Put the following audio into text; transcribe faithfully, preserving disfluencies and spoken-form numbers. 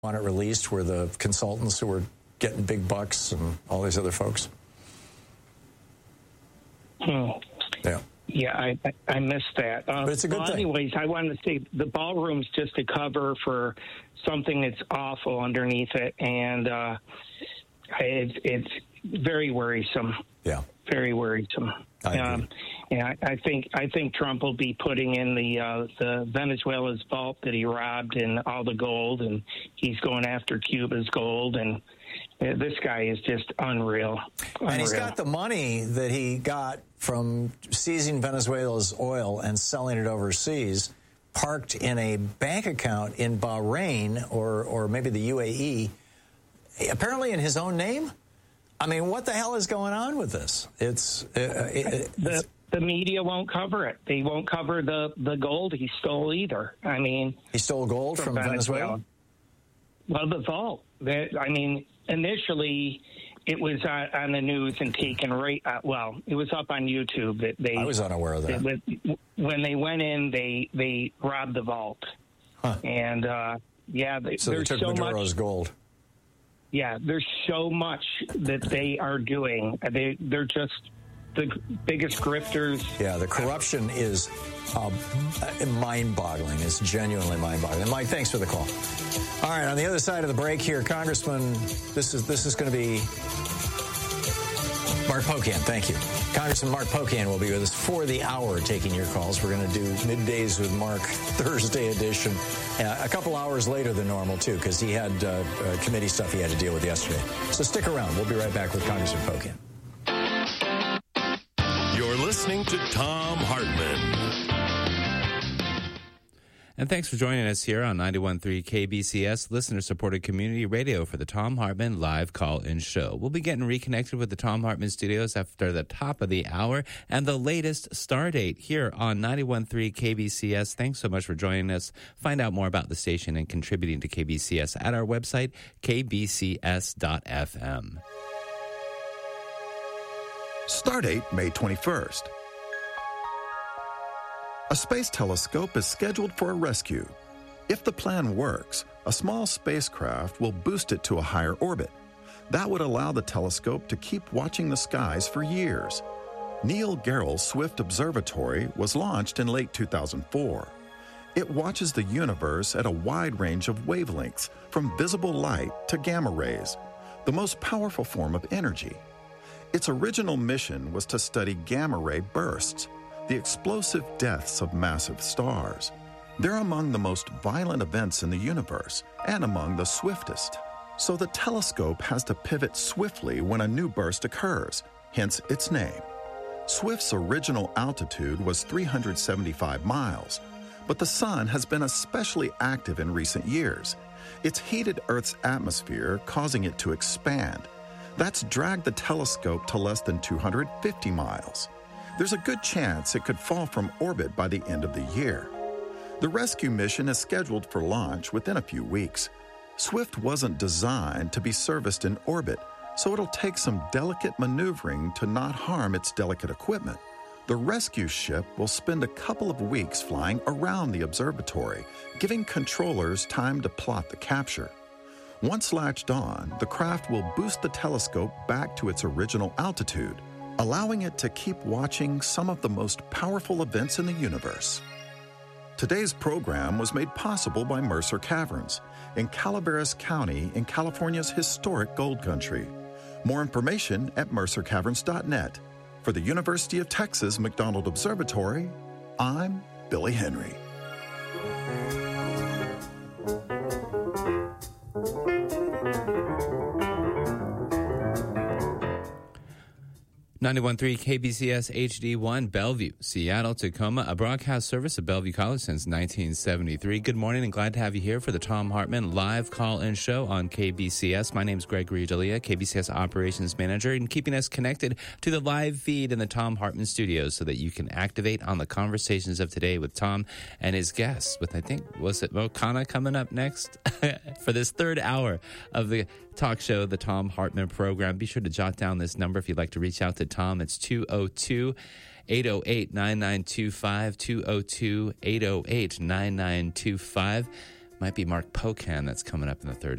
want it released were the consultants who were getting big bucks and all these other folks? Hmm. Yeah. Yeah, I I missed that. Uh, but it's a good well, thing. Anyways, I wanted to say the ballroom's just a cover for something that's awful underneath it, and uh, it's it's very worrisome. Yeah. Very worrisome. I agree. Um, and I, I think I think Trump will be putting in the uh, the Venezuela's vault that he robbed and all the gold, and he's going after Cuba's gold, and uh, this guy is just unreal. unreal. And he's got the money that he got from seizing Venezuela's oil and selling it overseas parked in a bank account in Bahrain or or maybe the U A E, apparently in his own name. I mean, what the hell is going on with this? It's, uh, it, the it's the media won't cover it. They won't cover the, the gold he stole either. I mean, he stole gold from, from Venezuela? Venezuela. Well, the vault. That I mean, initially it was uh, on the news and taken right. Uh, well, it was up on YouTube that they. I was unaware of that. that when they went in, they they robbed the vault, huh. and uh, yeah, they, so they took so Maduro's much, gold. Yeah, there's so much that they are doing. They they're just the biggest grifters. Yeah, the corruption is um, mind-boggling. It's genuinely mind-boggling. Mike, thanks for the call. All right, on the other side of the break here, Congressman, this is this is going to be Mark Pocan. Thank you. Congressman Mark Pocan will be with us for the hour taking your calls. We're going to do Middays with Mark Thursday edition, uh, a couple hours later than normal, too, because he had uh, uh, committee stuff he had to deal with yesterday. So stick around. We'll be right back with Congressman Pocan. You're listening to Thom Hartmann. And thanks for joining us here on ninety-one point three K B C S, listener-supported community radio for the Thom Hartmann live call-in show. We'll be getting reconnected with the Thom Hartmann studios after the top of the hour and the latest star date here on ninety-one point three K B C S. Thanks so much for joining us. Find out more about the station and contributing to K B C S at our website, k b c s dot f m. Stardate May twenty-first. A space telescope is scheduled for a rescue. If the plan works, a small spacecraft will boost it to a higher orbit. That would allow the telescope to keep watching the skies for years. Neil Gehrels Swift Observatory was launched in late two thousand four. It watches the universe at a wide range of wavelengths, from visible light to gamma rays, the most powerful form of energy. Its original mission was to study gamma ray bursts, the explosive deaths of massive stars. They're among the most violent events in the universe and among the swiftest. So the telescope has to pivot swiftly when a new burst occurs, hence its name. Swift's original altitude was three hundred seventy-five miles, but the sun has been especially active in recent years. It's heated Earth's atmosphere, causing it to expand. That's dragged the telescope to less than two hundred fifty miles. There's a good chance it could fall from orbit by the end of the year. The rescue mission is scheduled for launch within a few weeks. Swift wasn't designed to be serviced in orbit, so it'll take some delicate maneuvering to not harm its delicate equipment. The rescue ship will spend a couple of weeks flying around the observatory, giving controllers time to plot the capture. Once latched on, the craft will boost the telescope back to its original altitude, allowing it to keep watching some of the most powerful events in the universe. Today's program was made possible by Mercer Caverns in Calaveras County in California's historic gold country. More information at mercer caverns dot net. For the University of Texas McDonald Observatory, I'm Billy Henry. ninety-one point three K B C S H D one, Bellevue, Seattle, Tacoma, a broadcast service of Bellevue College since nineteen seventy-three. Good morning and glad to have you here for the Thom Hartmann live call-in show on K B C S. My name is Gregory D'Elia, K B C S Operations Manager, and keeping us connected to the live feed in the Thom Hartmann studios so that you can activate on the conversations of today with Tom and his guests with, I think, was it Mo Kana coming up next for this third hour of the talk show, the Thom Hartmann program. Be sure to jot down this number if you'd like to reach out to Tom. It's two oh two, eight oh eight, nine nine two five, two oh two, eight oh eight, nine nine two five. Might be Mark Pocan that's coming up in the third